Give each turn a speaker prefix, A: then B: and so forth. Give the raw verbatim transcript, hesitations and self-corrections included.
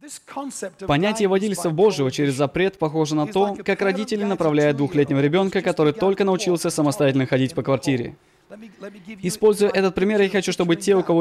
A: Понятие водительства Божьего через запрет похоже на то, как родители направляют двухлетнего ребенка, который только научился самостоятельно ходить по квартире. Используя этот пример, я хочу, чтобы те, у кого